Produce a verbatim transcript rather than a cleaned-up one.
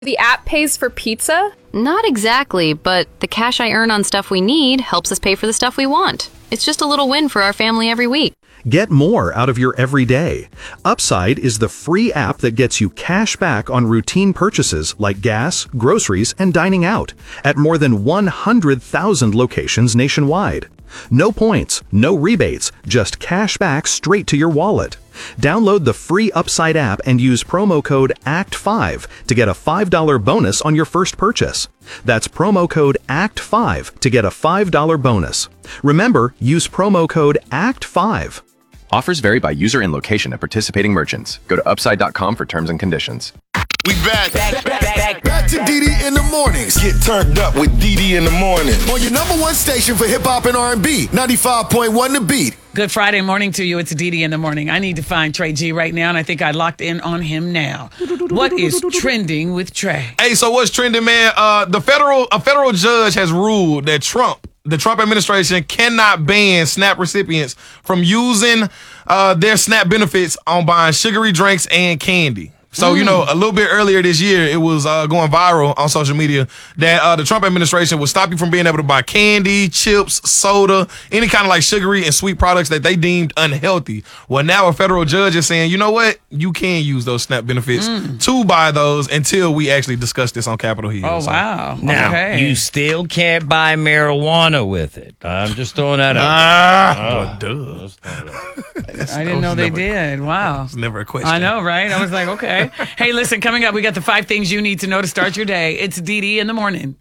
The app pays for pizza? Not exactly, but the cash I earn on stuff we need helps us pay for the stuff we want. It's just a little win for our family every week. Get more out of your everyday. Upside is the free app that gets you cash back on routine purchases like gas, groceries, and dining out at more than one hundred thousand locations nationwide. No points, no rebates, just cash back straight to your wallet. Download the free Upside app and use promo code A C T five to get a five dollar bonus on your first purchase. That's promo code A C T five to get a five dollar bonus. Remember, use promo code A C T five. Offers vary by user and location at participating merchants. Go to upside dot com for terms and conditions. We back. Back, back, back, back to D D in the mornings. Get turned up with D D in the morning. On your number one station for hip hop and R and B, ninety-five point one The Beat. Good Friday morning to you. It's D D in the morning. I need to find Trey G right now, and I think I locked in on him now. What is trending with Trey? Hey, so what's trending, man? Uh, the federal a federal judge has ruled that Trump, the Trump administration, cannot ban SNAP recipients from using uh, their SNAP benefits on buying sugary drinks and candy. So, mm. you know, a little bit earlier this year, it was uh, going viral on social media that uh, the Trump administration would stop you from being able to buy candy, chips, soda, any kind of like sugary and sweet products that they deemed unhealthy. Well, now a federal judge is saying, you know what? You can use those SNAP benefits mm. to buy those until we actually discuss this on Capitol Hill. Oh, so. wow. Now, okay. you still can't buy marijuana with it. I'm just throwing that out. Ah, oh, duh. I didn't know they never, did. Wow. It's never a question. I know, right? I was like, okay. Hey, listen, coming up, we got the five things you need to know to start your day. It's D D in the morning.